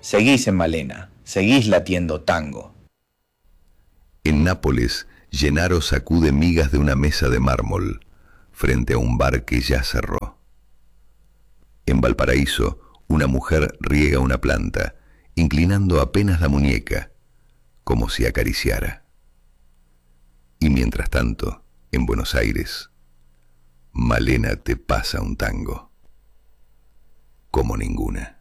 Seguís en Malena, seguís latiendo tango. En Nápoles, Gennaro sacude migas de una mesa de mármol frente a un bar que ya cerró. En Valparaíso, una mujer riega una planta, inclinando apenas la muñeca, como si acariciara. Y mientras tanto, en Buenos Aires, Malena te pasa un tango como ninguna.